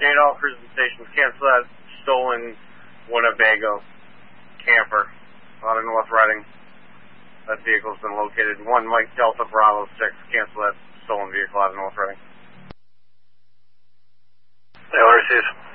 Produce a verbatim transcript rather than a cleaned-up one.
Data all cruising stations, cancel that stolen Winnebago camper out of North Reading. That vehicle's been located. One Mike Delta Bravo six, cancel that stolen vehicle out of North Reading. Yeah, R Cs.